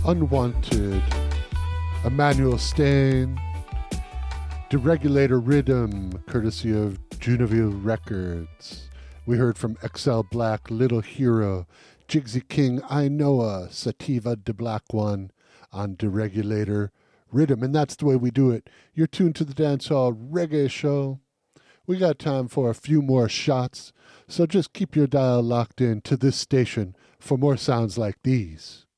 Unwanted, Emmanuel Stain, Deregulator Rhythm, courtesy of Juneville Records. We heard from XL Black, Little Hero, Jigsy King, I Noah, Sativa the Black One on Deregulator Rhythm. And that's the way we do it. You're tuned to the Dancehall Reggae Show. We got time for a few more shots, so just keep your dial locked in to this station for more sounds like these.